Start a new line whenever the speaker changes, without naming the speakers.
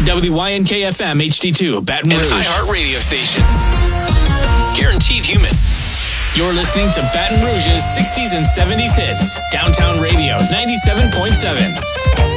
WYNK-FM HD2, Baton Rouge.
An iHeart radio station. Guaranteed human.
You're listening to Baton Rouge's 60s and 70s hits. Downtown Radio, 97.7.